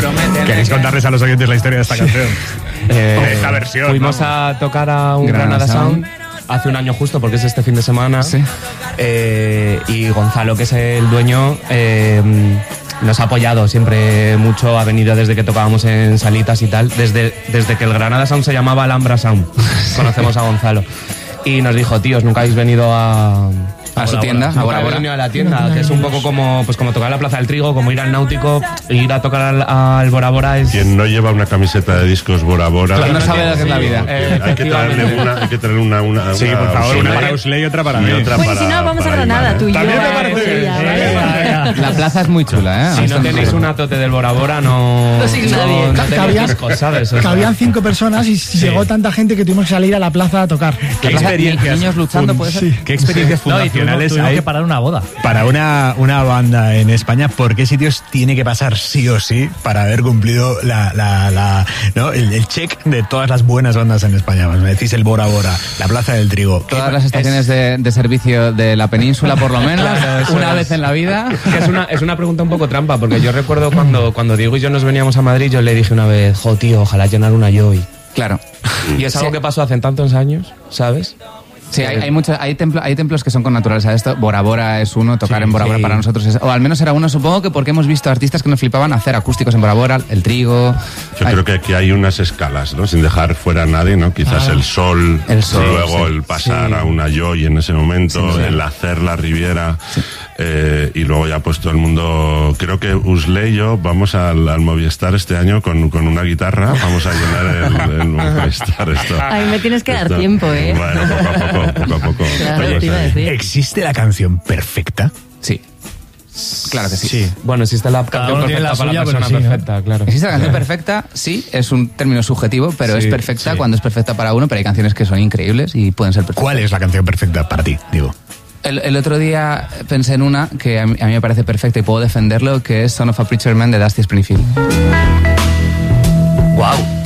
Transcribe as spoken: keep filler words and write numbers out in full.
prometen. ¿Queréis contarles a los oyentes la historia de esta canción? Eh, esta versión. Fuimos ¿no? a tocar a un Granada Granada Sound. Sound hace un año justo, porque es este fin de semana. Sí. Eh, y Gonzalo, que es el dueño, eh, nos ha apoyado siempre mucho. Ha venido desde que tocábamos en salitas y tal. Desde, desde que el Granada Sound se llamaba Alhambra Sound. Conocemos a Gonzalo. Y nos dijo, tíos, nunca habéis venido a... A su tienda, a Nunca Bora habéis Bora. venido a la tienda, que es un poco como, pues como tocar en la Plaza del Trigo, como ir al Náutico, ir a tocar al, al Bora Bora es... Quien no lleva una camiseta de discos Bora Bora... Claro, no sabe lo que es la vida. Eh, Hay que traerle una, hay que traerle una, una, Sí, una por favor, una Usley para Usley y otra para y mí. otra Pues para, si no, vamos a para Granada, Iván, ¿eh? tú y yo. También me parece Sí, bien. ya, Sí, vale. venga, venga. La plaza es muy chula, ¿eh? Si no tenéis una tote del Bora Bora, no... No sigue nadie. no, no Cabían- tenéis discos, ¿sabes? O sea, Cabían cinco personas y llegó tanta gente que tuvimos que salir a la plaza a tocar. ¿Qué La plaza, experiencias, niños luchando, ¿puede ser? Sí. ¿Qué experiencias No, y tuvimos, fundacionales tuvimos hay que parar una boda. para una, una banda en España? ¿Por qué sitios tiene que pasar sí o sí para haber cumplido la, la, la, ¿no? el, el check de todas las buenas bandas en España? Pues me decís el Bora Bora, la Plaza del Trigo. Todas las estaciones de, de servicio de la península, por lo menos, Claro, eso una es. vez en la vida. que es una, es una pregunta un poco trampa, porque yo recuerdo cuando, cuando Diego y yo nos veníamos a Madrid, yo le dije una vez, jo, tío, ojalá llenar una Joy. Claro. Y es algo Sí. que pasó hace tantos años, ¿sabes? Sí, hay, hay, muchos, hay, templo, hay templos que son con naturaleza de esto. Bora Bora es uno, tocar Sí, en Bora Bora sí. para nosotros es... O al menos era uno, supongo que porque hemos visto artistas que nos flipaban hacer acústicos en Bora Bora, el Trigo... Yo Ay, creo que aquí hay unas escalas, ¿no? Sin dejar fuera a nadie, ¿no? Quizás Ah. el sol, El sol, luego sí. el pasar Sí. a una Joy en ese momento, Sí, sí. el hacer la Riviera, eh, y luego ya pues todo el mundo... Creo que Usley y yo vamos al, al Movistar este año con, con una guitarra, vamos a llenar el, el Movistar. Esto, Ahí me tienes que dar esto- tiempo, ¿eh? Bueno, poco a poco, poco a poco. Claro, Oye, te iba a decir. ¿Existe la canción perfecta? Sí. Claro que sí. Bueno, existe la Cada canción uno tiene perfecta la para suya, la persona pero sí, ¿no? perfecta, claro. ¿Existe la canción perfecta? Sí, es un término subjetivo, pero Sí, es perfecta sí. cuando es perfecta para uno, pero hay canciones que son increíbles y pueden ser perfectas. ¿Cuál es la canción perfecta para ti, digo? El, el otro día pensé en una que a mí, a mí me parece perfecta y puedo defenderlo, que es Son of a Preacher Man de Dusty Springfield. Wow.